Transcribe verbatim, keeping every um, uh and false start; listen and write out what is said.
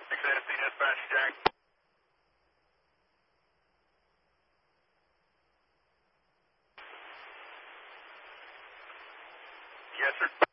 six A S D dispatch, Jack. Yes, sir.